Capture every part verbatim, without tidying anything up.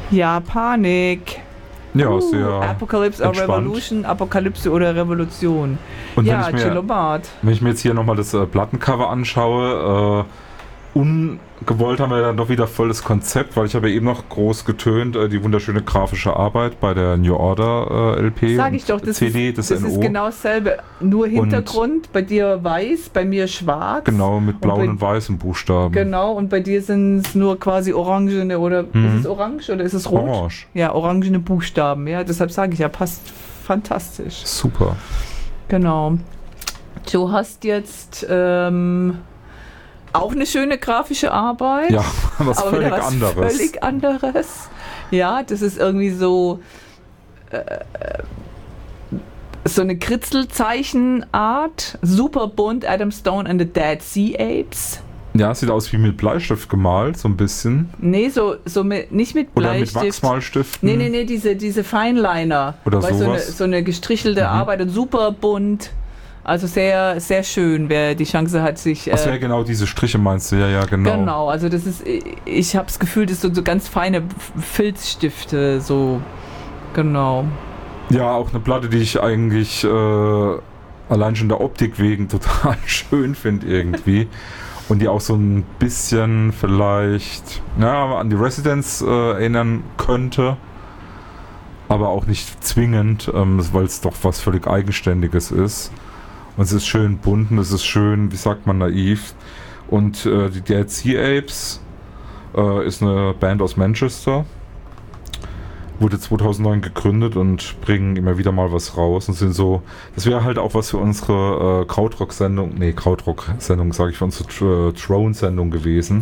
Ja, Panik. Ja, uh, sehr Apocalypse or entspannt. Revolution, Apokalypse oder Revolution. Und ja, wenn ich mir, Chilomat. wenn ich mir jetzt hier nochmal das äh, Plattencover anschaue, äh, ungewollt haben wir dann doch wieder volles Konzept, weil ich habe ja eben noch groß getönt, äh, die wunderschöne grafische Arbeit bei der New Order äh, L P. Sag ich doch, das, C D, ist, das, das N O. ist genau dasselbe. Nur Hintergrund, und bei dir weiß, bei mir schwarz. Genau, mit blauen und, und bei, weißen Buchstaben. Genau, und bei dir sind es nur quasi orangene oder Mhm. ist es orange oder ist es rot? Orange. Ja, orangene Buchstaben, ja, deshalb sage ich ja, passt fantastisch. Super. Genau. Du hast jetzt ähm, auch eine schöne grafische Arbeit. Ja, was aber völlig wieder was anderes. Völlig anderes. Ja, das ist irgendwie so äh, so eine Kritzelzeichenart. Super bunt. Adam Stone and the Dead Sea Apes. Ja, sieht aus wie mit Bleistift gemalt, so ein bisschen. Nee, so, so mit, nicht mit Oder Bleistift. mit Wachsmalstiften. Nee, nee, nee, diese, diese Feinliner. Oder Weißt, so, eine, sowas. so eine gestrichelte Mhm. Arbeit Arbeit und super bunt. Also sehr, sehr schön, wer die Chance hat, sich... Das wäre Äh, genau diese Striche, meinst du? Ja, ja, genau. genau, also das ist, ich habe das Gefühl, das sind so ganz feine Filzstifte, so, genau. Ja, auch eine Platte, die ich eigentlich äh, allein schon der Optik wegen total schön finde irgendwie. Und die auch so ein bisschen vielleicht ja, an die Residence äh, erinnern könnte. Aber auch nicht zwingend, ähm, weil es doch was völlig Eigenständiges ist. Und es ist schön bunt und es ist schön, wie sagt man, naiv. Und äh, die Dead Sea Apes äh, ist eine Band aus Manchester. Wurde zweitausendneun gegründet und bringen immer wieder mal was raus und sind so, das wäre halt auch was für unsere äh, Krautrock-Sendung, nee, Krautrock-Sendung, sage ich, für unsere Tr- Throne-Sendung gewesen.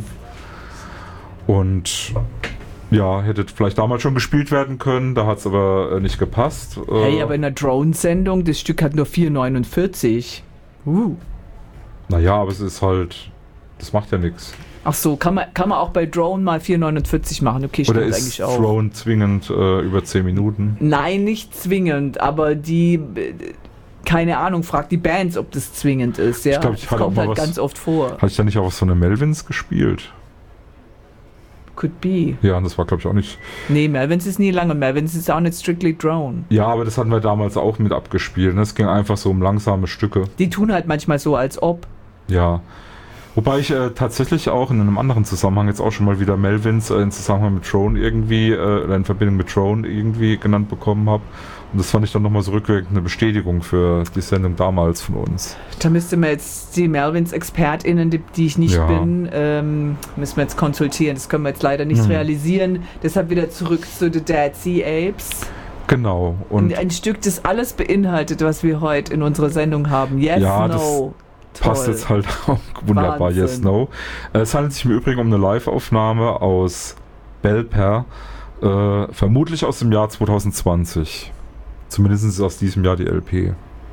Und ja, hätte vielleicht damals schon gespielt werden können, da hat es aber äh, nicht gepasst. Äh, Hey, aber in einer Drone-Sendung, das Stück hat nur vier neunundvierzig. Uh. Naja, aber es ist halt, das macht ja nichts. Ach so, kann man, kann man auch bei Drone mal vier neunundvierzig machen? Okay, Oder stimmt ist eigentlich auch. Throne zwingend äh, über zehn Minuten? Nein, nicht zwingend, aber die, äh, keine Ahnung, fragt die Bands, ob das zwingend ist. Ja? Ich glaub, ich das hatte auch kommt mal halt was- ganz oft vor. Hatte ich da nicht auch was von den Melvins gespielt? Could be. Ja, und das war glaube ich auch nicht. Nee, Melvins ist nie lange. Melvins ist auch nicht strictly Drone. Ja, aber das hatten wir damals auch mit abgespielt. Ne? Es ging einfach so um langsame Stücke. Die tun halt manchmal so, als ob. Ja. Wobei ich äh, tatsächlich auch in einem anderen Zusammenhang jetzt auch schon mal wieder Melvins äh, in Zusammenhang mit Throne irgendwie, äh, oder in Verbindung mit Throne irgendwie genannt bekommen habe. Und das fand ich dann nochmal so rückwirkend eine Bestätigung für die Sendung damals von uns. Da müsste man jetzt die Melvins-ExpertInnen, die, die ich nicht Ja. bin, ähm, müssen wir jetzt konsultieren. Das können wir jetzt leider nicht Hm. realisieren. Deshalb wieder zurück zu The Dead Sea Apes. Genau. Und Ein Stück, das alles beinhaltet, was wir heute in unserer Sendung haben. Yes, Ja, das no. passt Toll. jetzt halt auch wunderbar. Wahnsinn. Yes, no. Äh, Es handelt sich im Übrigen um eine Live-Aufnahme aus Belper, äh, vermutlich aus dem Jahr zwanzig zwanzig. Zumindest ist aus diesem Jahr die L P.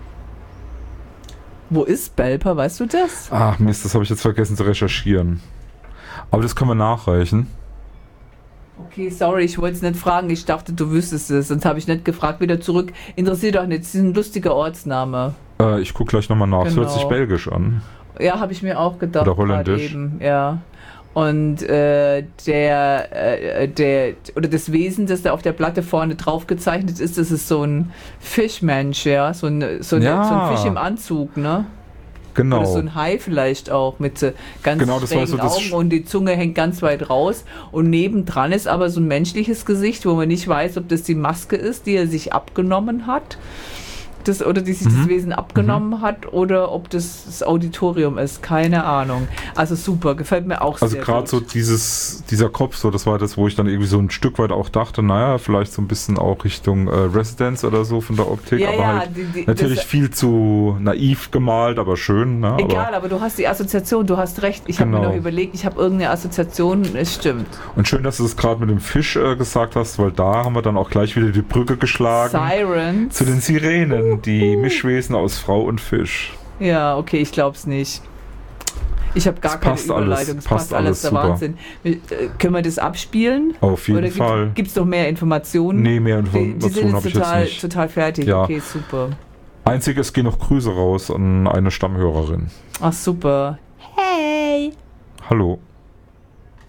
Wo ist Belper, weißt du das? Ach Mist, das habe ich jetzt vergessen zu recherchieren. Aber das können wir nachreichen. Okay, sorry, ich wollte es nicht fragen. Ich dachte, du wüsstest es. Sonst habe ich nicht gefragt. Wieder zurück. Interessiert doch nicht. Das ist ein lustiger Ortsname. Äh, ich gucke gleich nochmal nach. Es hört Genau. sich belgisch an. Ja, habe ich mir auch gedacht. Oder holländisch. gerade Eben, ja. Und äh, der, äh, der, oder das Wesen, das da auf der Platte vorne drauf gezeichnet ist, das ist so ein Fischmensch, ja. So ein, so, eine, Ja. so ein Fisch im Anzug, ne? Genau. Oder so ein Hai vielleicht auch mit so ganz Genau, das war schrägen so das Augen Sch- und die Zunge hängt ganz weit raus. Und nebendran ist aber so ein menschliches Gesicht, wo man nicht weiß, ob das die Maske ist, die er sich abgenommen hat. Das, oder die sich Mhm. das Wesen abgenommen hat, oder ob das das Auditorium ist. Keine Ahnung. Also super, gefällt mir auch Also sehr gerade gut. so dieses, dieser Kopf, so das war das, wo ich dann irgendwie so ein Stück weit auch dachte, naja, vielleicht so ein bisschen auch Richtung äh, Residence oder so von der Optik, Ja, aber ja, halt die- die- natürlich das- viel zu naiv gemalt, aber schön. Ne? Egal, Aber, aber du hast die Assoziation, du hast recht. Ich habe mir Genau. noch überlegt, ich habe irgendeine Assoziation, es stimmt. und schön, dass du es gerade mit dem Fisch äh, gesagt hast, weil da haben wir dann auch gleich wieder die Brücke geschlagen Sirens. zu den Sirenen, die Mischwesen aus Frau und Fisch. Ja, okay, ich glaub's nicht. Ich habe gar Es keine passt alles, Überleitung, es passt passt alles, alles der super. Wahnsinn. Wir, äh, können wir das abspielen? Auf jeden Oder Fall. Gibt es noch mehr Informationen? Nee, mehr Die, die sind Informationen jetzt habe ich jetzt total, nicht. total fertig. Ja. Okay, super. Einzig, es gehen noch Grüße raus an eine Stammhörerin. Ach, super. Hey! Hallo.